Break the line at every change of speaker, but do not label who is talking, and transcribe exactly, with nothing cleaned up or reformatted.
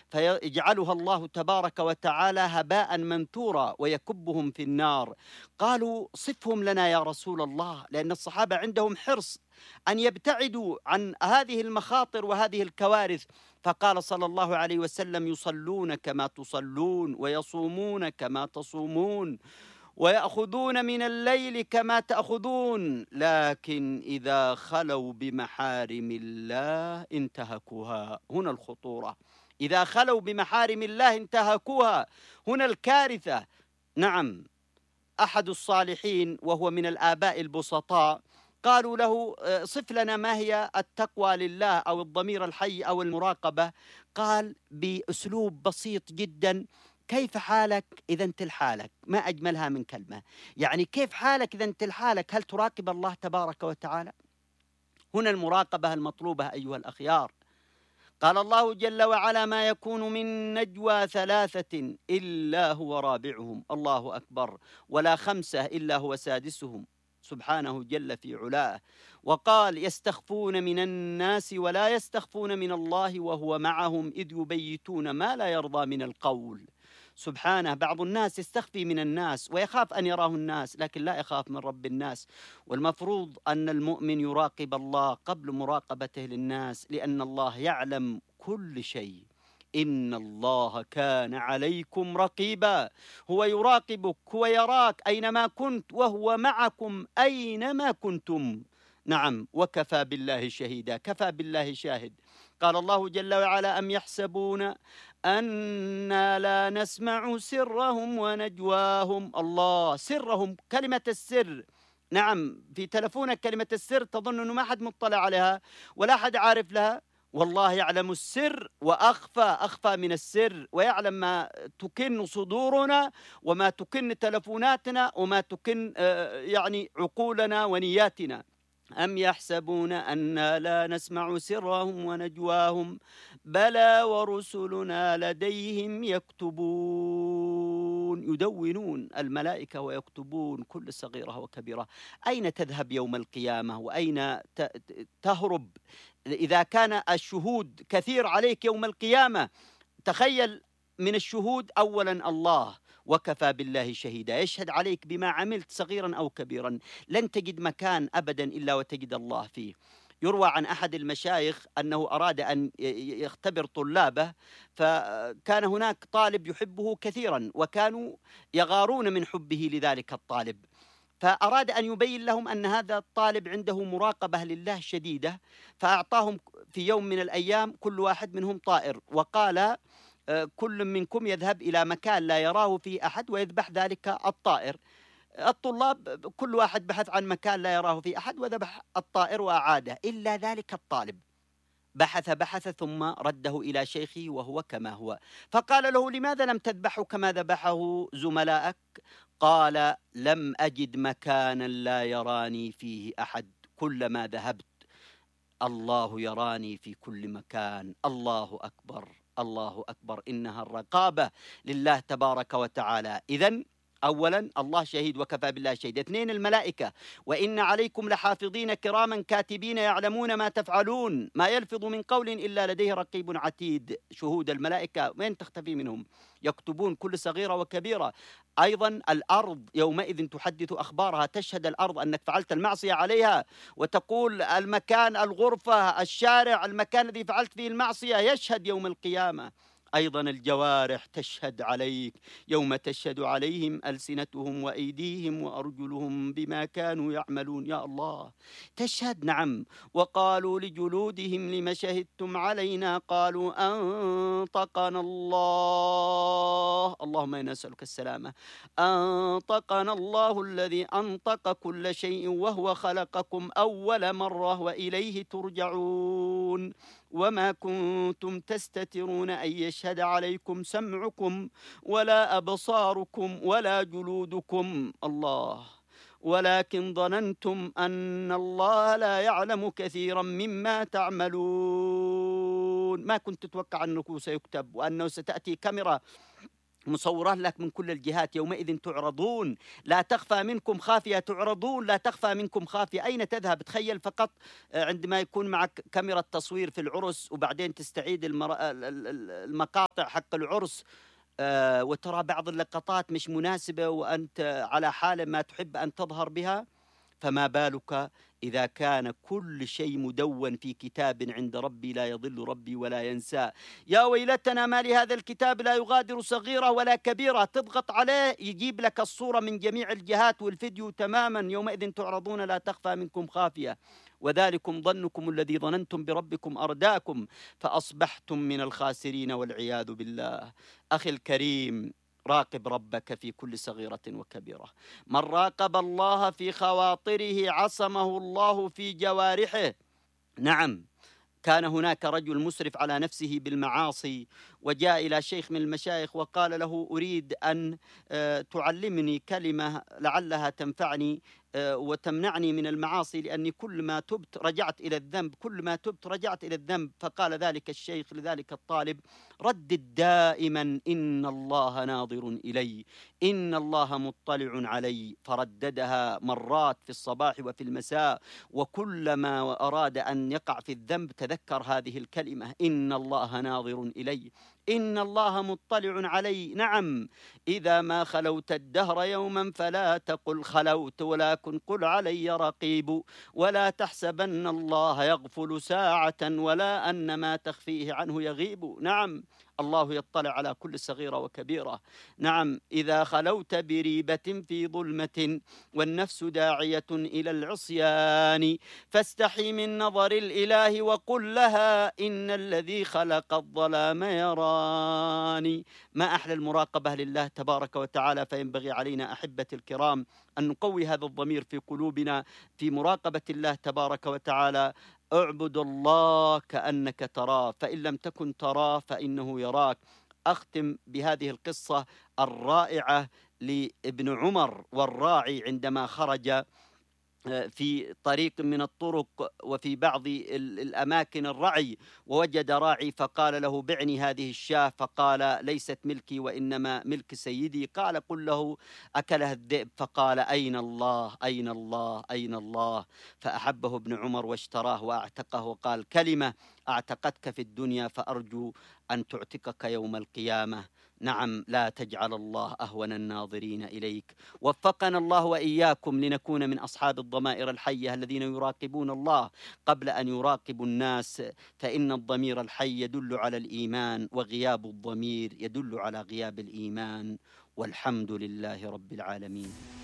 فيجعلها الله تبارك وتعالى هباء منثورا ويكبهم في النار. قالوا صفهم لنا يا رسول الله، لأن الصحابة عندهم حرص أن يبتعدوا عن هذه المخاطر وهذه الكوارث. فقال صلى الله عليه وسلم: يصلون كما تصلون، ويصومون كما تصومون، ويأخذون من الليل كما تأخذون، لكن إذا خلوا بمحارم الله انتهكوها. هنا الخطورة، إذا خلوا بمحارم الله انتهكوها، هنا الكارثة. نعم، أحد الصالحين وهو من الآباء البسطاء قالوا له: صف لنا ما هي التقوى لله أو الضمير الحي أو المراقبة. قال بأسلوب بسيط جدا: كيف حالك إذا انت لحالك؟ ما أجملها من كلمة، يعني كيف حالك إذا انت لحالك؟ هل تراقب الله تبارك وتعالى؟ هنا المراقبة المطلوبة أيها الأخيار. قال الله جل وعلا: ما يكون من نجوى ثلاثة إلا هو رابعهم، الله أكبر، ولا خمسة إلا هو سادسهم، سبحانه جل في علاه. وقال: يستخفون من الناس ولا يستخفون من الله وهو معهم إذ يبيتون ما لا يرضى من القول. سبحانه، بعض الناس يستخفي من الناس ويخاف أن يراه الناس، لكن لا يخاف من رب الناس. والمفروض أن المؤمن يراقب الله قبل مراقبته للناس، لأن الله يعلم كل شيء. إن الله كان عليكم رقيبا، هو يراقبك، هو يراك أينما كنت، وهو معكم أينما كنتم. نعم، وكفى بالله شهيدا، كفى بالله شاهد. قال الله جل وعلا: أم يحسبون أنا لا نسمع سرهم ونجواهم. الله، سرهم، كلمة السر. نعم، في تلفونك كلمة السر تظن أنه ما حد مطلع عليها ولا حد عارف لها، والله يعلم السر وأخفى، أخفى من السر، ويعلم ما تكن صدورنا وما تكن تلفوناتنا وما تكن يعني عقولنا ونياتنا. أم يحسبون أنا لا نسمع سرهم ونجواهم بلى ورسلنا لديهم يكتبون. يدونون الملائكة ويكتبون كل صغيرة وكبيرة. أين تذهب يوم القيامة وأين تهرب إذا كان الشهود كثير عليك يوم القيامة؟ تخيل من الشهود أولا الله، وكفى بالله شهيدا، يشهد عليك بما عملت صغيرا أو كبيرا. لن تجد مكان أبدا إلا وتجد الله فيه. يروى عن أحد المشايخ أنه أراد أن يختبر طلابه، فكان هناك طالب يحبه كثيرا وكانوا يغارون من حبه لذلك الطالب، فأراد أن يبين لهم أن هذا الطالب عنده مراقبة لله شديدة، فأعطاهم في يوم من الأيام كل واحد منهم طائر، وقال: كل منكم يذهب إلى مكان لا يراه فيه أحد ويذبح ذلك الطائر. الطلاب كل واحد بحث عن مكان لا يراه فيه أحد وذبح الطائر وأعاده، إلا ذلك الطالب بحث بحث ثم رده إلى شيخه وهو كما هو، فقال له: لماذا لم تذبحه كما ذبحه زملائك؟ قال: لم أجد مكانا لا يراني فيه أحد، كلما ذهبت الله يراني في كل مكان. الله أكبر، الله أكبر، إنها الرقابة لله تبارك وتعالى. إذن أولا الله شهيد وكفى بالله شهيد. اثنين الملائكة: وإن عليكم لحافظين كراما كاتبين يعلمون ما تفعلون ما يلفظ من قول إلا لديه رقيب عتيد. شهود الملائكة وين تختفي منهم؟ يكتبون كل صغيرة وكبيرة. أيضا الأرض يومئذ تحدث أخبارها، تشهد الأرض أنك فعلت المعصية عليها، وتقول المكان، الغرفة، الشارع، المكان الذي فعلت فيه المعصية يشهد يوم القيامة. أيضا الجوارح تشهد عليك يوم تشهد عليهم ألسنتهم وأيديهم وأرجلهم بما كانوا يعملون. يا الله، تشهد. نعم. وقالوا لجلودهم لم شهدتم علينا؟ قالوا أنطقنا الله، اللهم إنا نسألك السلامة، أنطقنا الله الذي أنطق كل شيء وهو خلقكم أول مرة وإليه ترجعون. وما كنتم تستترون أن يشهد عليكم سمعكم ولا أبصاركم ولا جلودكم، الله، ولكن ظننتم أن الله لا يعلم كثيرا مما تعملون. ما كنت تتوقع أنه سيكتب وأنه ستأتي كاميرا مصورة لك من كل الجهات. يومئذ تعرضون لا تخفى منكم خافية، تعرضون لا تخفى منكم خافية. أين تذهب؟ تخيل فقط آه، عندما يكون معك كاميرا تصوير في العرس وبعدين تستعيد المر... ال- ال- ال- المقاطع حق العرس، آه، وترى بعض اللقطات مش مناسبة وأنت على حالة ما تحب أن تظهر بها، فما بالك إذا كان كل شيء مدون في كتاب عند ربي لا يضل ربي ولا ينسى. يا ويلتنا ما لهذا الكتاب لا يغادر صغيرة ولا كبيرة، تضغط عليه يجيب لك الصورة من جميع الجهات والفيديو تماما. يومئذ تعرضون لا تخفى منكم خافية، وذلكم ظنكم الذي ظننتم بربكم أرداكم فأصبحتم من الخاسرين والعياذ بالله. أخي الكريم، راقب ربك في كل صغيرة وكبيرة. من راقب الله في خواطره عصمه الله في جوارحه. نعم، كان هناك رجل مسرف على نفسه بالمعاصي، وجاء إلى شيخ من المشايخ وقال له: أريد أن آه، تعلمني كلمة لعلها تنفعني آه، وتمنعني من المعاصي، لأني كل ما تبت رجعت إلى الذنب، كل ما تبت رجعت إلى الذنب. فقال ذلك الشيخ لذلك الطالب: ردد دائما إن الله ناظر إلي، إن الله مطلع علي. فرددها مرات في الصباح وفي المساء، وكلما أراد أن يقع في الذنب تذكر هذه الكلمة: إن الله ناظر إلي، إن الله مطلع علي. نعم، إذا ما خلوت الدهر يوما فلا تقل خلوت، ولكن قل علي رقيب. ولا تحسبن الله يغفل ساعة، ولا أن ما تخفيه عنه يغيب. نعم، الله يطلع على كل صغيرة وكبيرة. نعم، إذا خلوت بريبة في ظلمة والنفس داعية إلى العصيان، فاستحي من نظر الإله وقل لها إن الذي خلق الظلام يراني. ما أحلى المراقبة لله تبارك وتعالى. فينبغي علينا أحبتي الكرام أن نقوي هذا الضمير في قلوبنا في مراقبة الله تبارك وتعالى. اعبد الله كأنك تراه، فإن لم تكن تراه فإنه يراك. أختم بهذه القصة الرائعة لابن عمر والراعي عندما خرج في طريق من الطرق وفي بعض الأماكن الرعي، ووجد راعي فقال له: بعني هذه الشاة. فقال: ليست ملكي وإنما ملك سيدي. قال: قل له أكلها الذئب. فقال: أين الله أين الله أين الله. فأحبه ابن عمر واشتراه وأعتقه، وقال: كلمة أعتقتك في الدنيا فأرجو أن تعتقك يوم القيامة. نعم، لا تجعل الله أهون الناظرين إليك. وفقنا الله وإياكم لنكون من أصحاب الضمائر الحية الذين يراقبون الله قبل أن يراقبوا الناس، فإن الضمير الحي يدل على الإيمان، وغياب الضمير يدل على غياب الإيمان. والحمد لله رب العالمين.